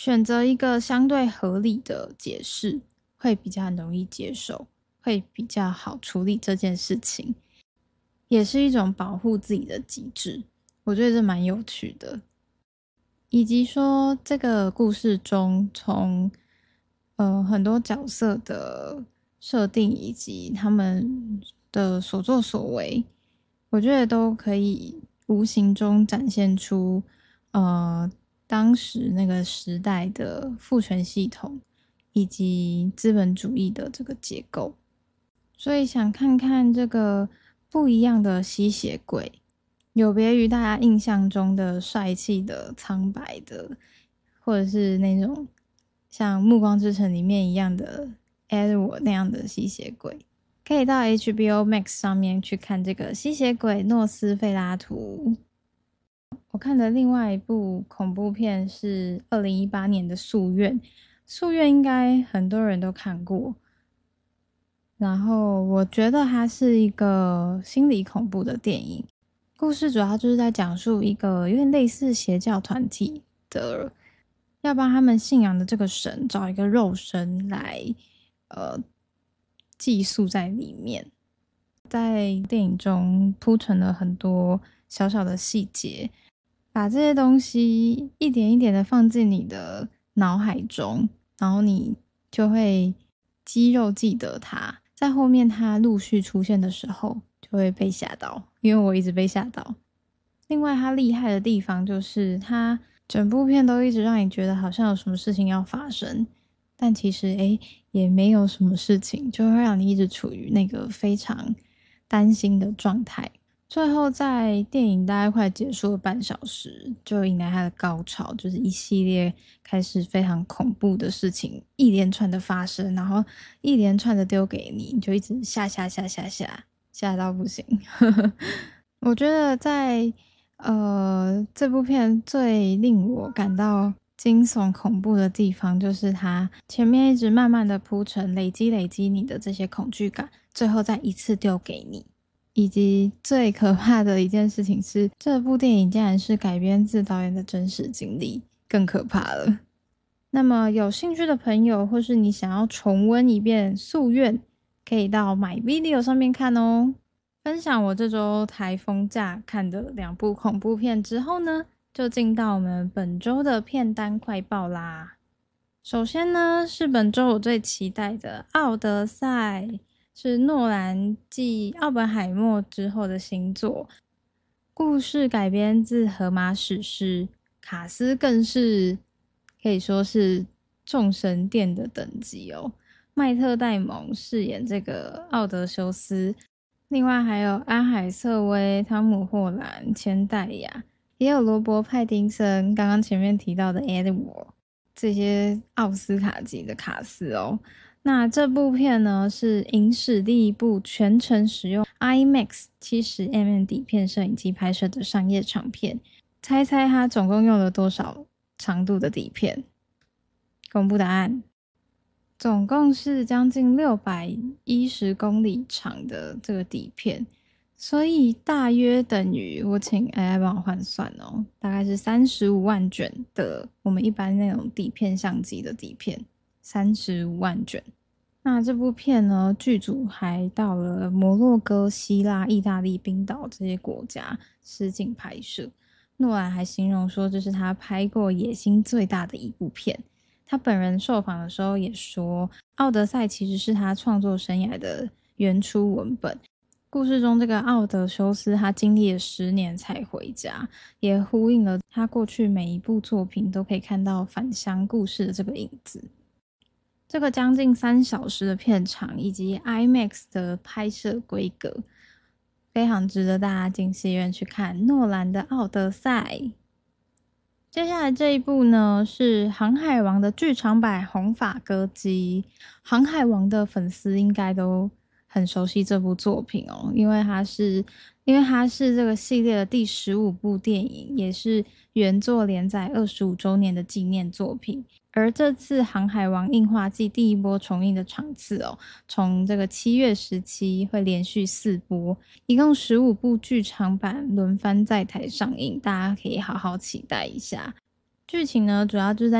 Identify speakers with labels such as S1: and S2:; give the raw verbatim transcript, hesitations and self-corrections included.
S1: 选择一个相对合理的解释，会比较容易接受，会比较好处理这件事情，也是一种保护自己的机制。我觉得这蛮有趣的。以及说这个故事中从呃很多角色的设定以及他们的所作所为，我觉得都可以无形中展现出呃当时那个时代的父权系统以及资本主义的这个结构。所以想看看这个不一样的吸血鬼，有别于大家印象中的帅气的苍白的，或者是那种像《暮光之城》里面一样的 Edward 那样的吸血鬼，可以到 H B O Max 上面去看这个吸血鬼诺斯费拉图。我看的另外一部恐怖片是二零一八年的《夙愿》，《夙愿》应该很多人都看过。然后我觉得它是一个心理恐怖的电影，故事主要就是在讲述一个有点类似邪教团体的，要帮他们信仰的这个神找一个肉身来呃寄宿在里面。在电影中铺陈了很多小小的细节，把这些东西一点一点的放进你的脑海中，然后你就会肌肉记得它。在后面它陆续出现的时候就会被吓到，因为我一直被吓到。另外它厉害的地方就是它整部片都一直让你觉得好像有什么事情要发生，但其实诶也没有什么事情，就会让你一直处于那个非常担心的状态。最后在电影大概快结束了半小时，就迎来它的高潮，就是一系列开始非常恐怖的事情一连串的发生，然后一连串的丢给你，你就一直吓吓吓吓吓吓到不行。我觉得在呃这部片最令我感到惊悚恐怖的地方，就是它前面一直慢慢的铺陈，累积累积你的这些恐惧感，最后再一次丢给你。以及最可怕的一件事情是，这部电影竟然是改编自导演的真实经历，更可怕了。那么有兴趣的朋友，或是你想要重温一遍《夙愿》，可以到 MyVideo 上面看哦。分享我这周台风假看的两部恐怖片之后呢，就进到我们本周的片单快报啦。首先呢，是本周我最期待的《奥德赛》，是诺兰继奥本海默之后的新作，故事改编自荷马史诗，卡斯更是可以说是众神殿的等级哦。麦特戴蒙饰演这个奥德修斯，另外还有安海瑟薇、汤姆霍兰、千代雅，也有罗伯派丁森，刚刚前面提到的 Edward， 这些奥斯卡级的卡司哦。那这部片呢，是影史第一部全程使用 IMAX 七十 M M 底片摄影机拍摄的商业长片。猜猜它总共用了多少长度的底片？公布答案，总共是将近六百一十公里长的这个底片，所以大约等于，我请 A I 帮我换算哦，大概是三十五万卷的我们一般那种底片相机的底片。三十五万卷。那这部片呢，剧组还到了摩洛哥、希腊、意大利、冰岛这些国家实景拍摄。诺兰还形容说，这是他拍过野心最大的一部片。他本人受访的时候也说，《奥德赛》其实是他创作生涯的原初文本。故事中这个奥德修斯，他经历了十年才回家，也呼应了他过去每一部作品都可以看到返乡故事的这个影子。这个将近三小时的片长以及 IMAX 的拍摄规格，非常值得大家进戏院去看诺兰的《奥德赛》。接下来这一部呢，是《航海王》的剧场版《红发歌姬》。航海王的粉丝应该都很熟悉这部作品哦，因为它是因为它是这个系列的第十五部电影，也是原作连载二十五周年的纪念作品。而这次《航海王》映画季第一波重映的场次哦，从这个七月十七会连续四波，一共十五部剧场版轮番在台上映，大家可以好好期待一下。剧情呢，主要就是在